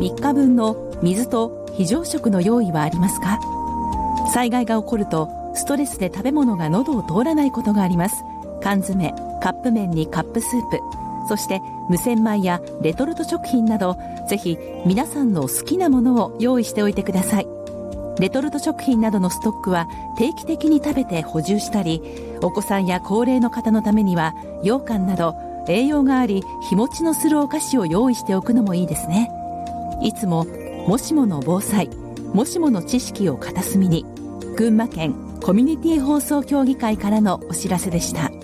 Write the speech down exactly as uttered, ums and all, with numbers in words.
みっかぶんの水と非常食の用意はありますか？災害が起こるとストレスで食べ物が喉を通らないことがあります。缶詰、カップ麺にカップスープ、そして無洗米やレトルト食品など、ぜひ皆さんの好きなものを用意しておいてください。レトルト食品などのストックは定期的に食べて補充したり、お子さんや高齢の方のためには羊羹など栄養があり日持ちのするお菓子を用意しておくのもいいですね。いつももしもの防災、もしもの知識を片隅に。群馬県コミュニティ放送協議会からのお知らせでした。